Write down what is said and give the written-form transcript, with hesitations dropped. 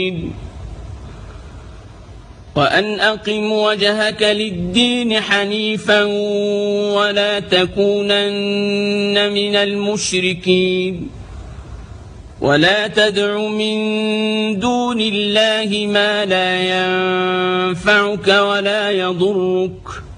وأن أقم وجهك للدين حنيفا ولا تكونن من المشركين ولا تدع من دون الله ما لا ينفعك ولا يضرك